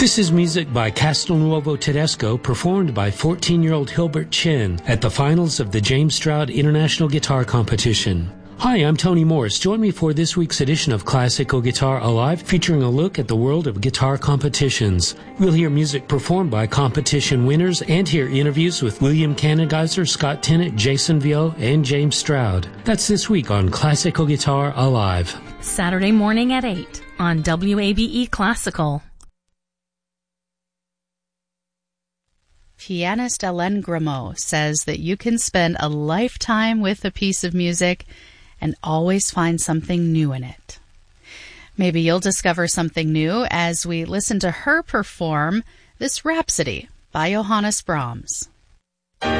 This is music by Castelnuovo Tedesco, performed by 14-year-old Hilbert Chin at the finals of the James Stroud International Guitar Competition. Hi, I'm Tony Morris. Join me for this week's edition of Classical Guitar Alive, featuring a look at the world of guitar competitions. We'll hear music performed by competition winners and hear interviews with William Kanengeiser, Scott Tennant, Jason Vio, and James Stroud. That's this week on Classical Guitar Alive. Saturday morning at 8 on WABE Classical. Pianist Alain Grimaud says that you can spend a lifetime with a piece of music and always find something new in it. Maybe you'll discover something new as we listen to her perform this Rhapsody by Johannes Brahms.